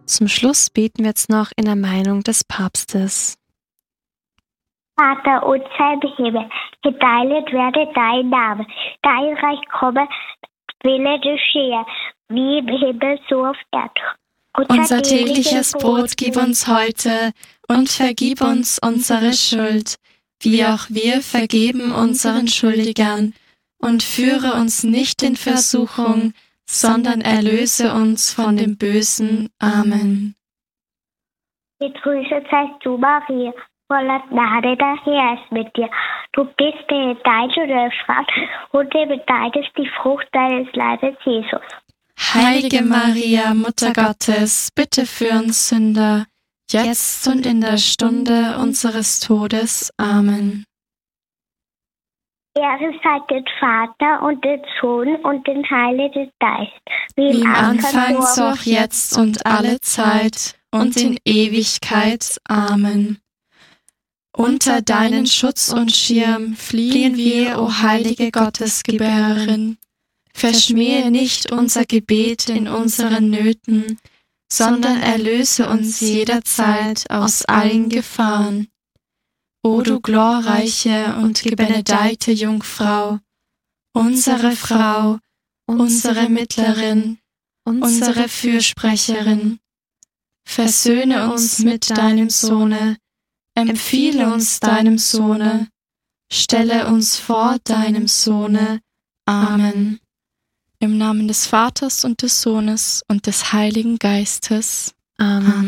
Zum Schluss beten wir jetzt noch in der Meinung des Papstes. Vater unser im Himmel, geheiligt werde dein Name, dein Reich komme, Wille geschehe, wie im Himmel so auf Erden. Unser tägliches Brot gib uns heute und vergib uns unsere Schuld, wie auch wir vergeben unseren Schuldigern. Und führe uns nicht in Versuchung, sondern erlöse uns von dem Bösen. Amen. Gegrüßet seist du, Maria, voller Gnade, der Herr ist mit dir. Du bist benedeit unter Frauen und benedeit ist die Frucht deines Leibes, Jesus. Heilige Maria, Mutter Gottes, bitte für uns Sünder, jetzt und in der Stunde unseres Todes. Amen. Ehre sei den Vater und den Sohn und den Heiligen Geist. Wie im Anfang, so auch jetzt und alle Zeit und in Ewigkeit. Amen. Unter deinen Schutz und Schirm fliehen wir, o heilige Gottesgebärerin. Verschmähe nicht unser Gebet in unseren Nöten, sondern erlöse uns jederzeit aus allen Gefahren. O du glorreiche und gebenedeite Jungfrau, unsere Frau, unsere Mittlerin, unsere Fürsprecherin, versöhne uns mit deinem Sohne, empfehle uns deinem Sohne, stelle uns vor deinem Sohne. Amen. Im Namen des Vaters und des Sohnes und des Heiligen Geistes. Amen.